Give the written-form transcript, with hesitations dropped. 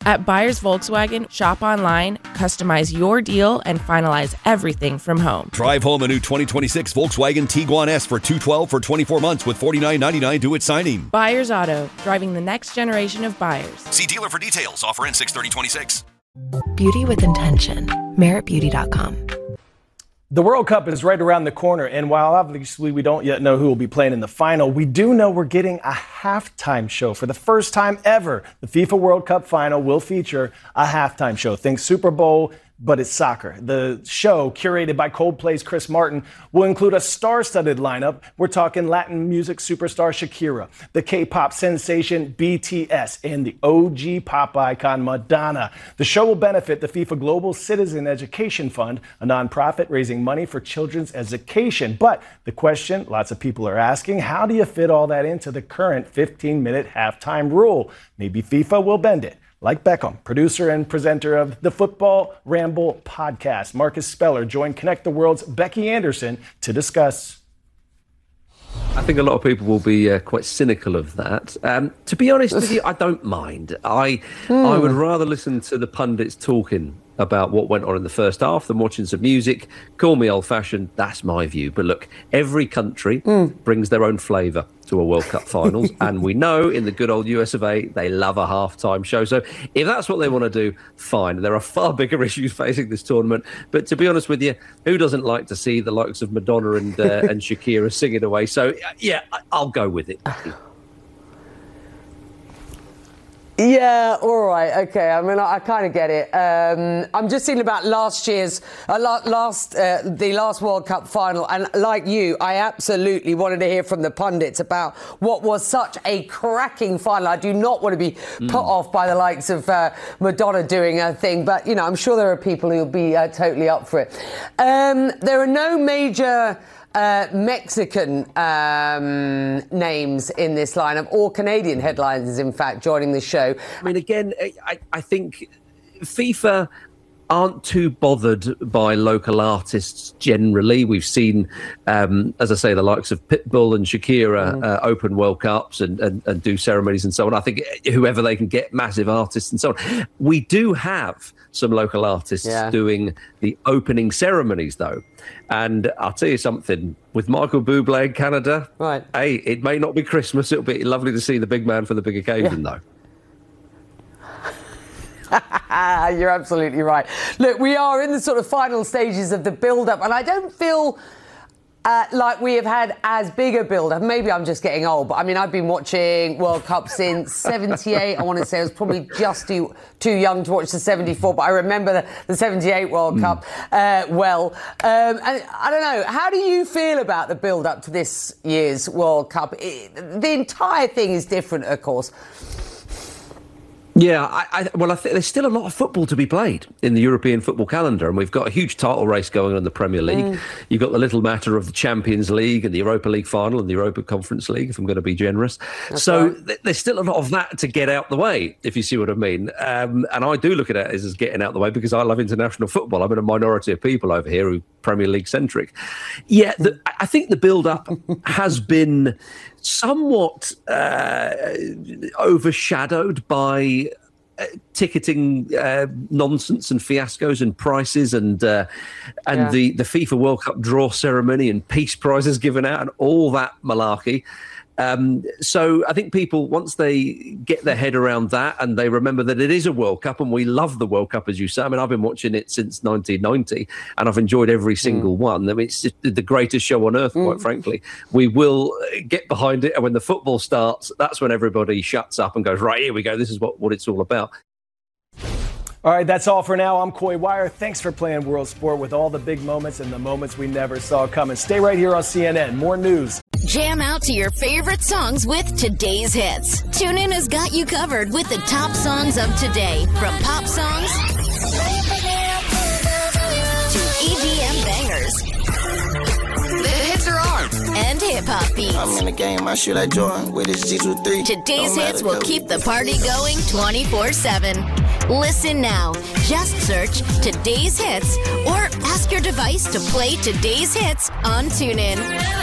At Buyers Volkswagen, shop online, customize your deal, and finalize everything from home. Drive home a new 2026 Volkswagen Tiguan S for $212 for 24 months with $49.99 due at signing. Buyers Auto, driving the next generation of buyers. See dealer for details. Offer ends 6/30/26. Beauty with intention. MeritBeauty.com. The World Cup is right around the corner, and while obviously we don't yet know who will be playing in the final, we do know we're getting a halftime show. For the first time ever, the FIFA World Cup final will feature a halftime show. Think Super Bowl, but it's soccer. The show, curated by Coldplay's Chris Martin, will include a star-studded lineup. We're talking Latin music superstar Shakira, the K-pop sensation BTS, and the OG pop icon Madonna. The show will benefit the FIFA Global Citizen Education Fund, a nonprofit raising money for children's education. But the question lots of people are asking, how do you fit all that into the current 15-minute halftime rule? Maybe FIFA will bend it. Like Beckham, producer and presenter of the Football Ramble podcast, Marcus Speller joined Connect the World's Becky Anderson to discuss. I think a lot of people will be quite cynical of that. To be honest with you, I don't mind. I would rather listen to the pundits talking about what went on in the first half than watching some music. Call me old-fashioned, that's my view. But look, every country brings their own flavour to a World Cup finals, and we know in the good old US of A, they love a halftime show. So if that's what they want to do, fine. There are far bigger issues facing this tournament. But to be honest with you, who doesn't like to see the likes of Madonna and Shakira singing away? So yeah, I'll go with it. Yeah, all right, okay. I mean, I kind of get it. I'm just thinking about last year's, the last World Cup final, and like you, I absolutely wanted to hear from the pundits about what was such a cracking final. I do not want to be put off by the likes of Madonna doing her thing, but you know, I'm sure there are people who'll be totally up for it. There are no major Mexican names in this lineup, or Canadian headliners, in fact, joining the show. I mean, again, I think FIFA aren't too bothered by local artists generally. We've seen, as I say, the likes of Pitbull and Shakira open World Cups and do ceremonies and so on. I think whoever they can get, massive artists and so on. We do have some local artists doing the opening ceremonies, though. And I'll tell you something, with Michael Bublé in Canada, right? Hey, it may not be Christmas. It'll be lovely to see the big man for the big occasion, though. You're absolutely right. Look, we are in the sort of final stages of the build-up, and I don't feel like we have had as big a build-up. Maybe I'm just getting old, but I mean, I've been watching World Cup since 78. I want to say I was probably just too young to watch the 74, but I remember the 78 World Cup well. And I don't know, how do you feel about the build-up to this year's World Cup? The entire thing is different, of course. Yeah, I think there's still a lot of football to be played in the European football calendar, and we've got a huge title race going on in the Premier League. You've got the little matter of the Champions League and the Europa League final and the Europa Conference League, if I'm going to be generous. There's still a lot of that to get out the way, if you see what I mean. And I do look at it as getting out the way because I love international football. I'm in a minority of people over here who are Premier League centric. Yeah, I think the build-up has been somewhat overshadowed by ticketing nonsense and fiascos and prices and the FIFA World Cup draw ceremony and peace prizes given out and all that malarkey. So I think people, once they get their head around that and they remember that it is a World Cup and we love the World Cup, as you say. I mean, I've been watching it since 1990 and I've enjoyed every single one. I mean, it's just the greatest show on earth, quite frankly. We will get behind it, and when the football starts, that's when everybody shuts up and goes, right, here we go, this is what it's all about. All right, that's all for now. I'm Coy Wire. Thanks for playing World Sport with all the big moments and the moments we never saw coming. Stay right here on CNN. More news. Jam out to your favorite songs with today's hits. TuneIn has got you covered with the top songs of today, from pop songs to EDM bangers. The hits are on, and hip-hop beats. I'm in the game, I shoot like Jordan with his G23. Today's hits will keep the party going 24/7. Listen now. Just search Today's Hits or ask your device to play Today's Hits on TuneIn.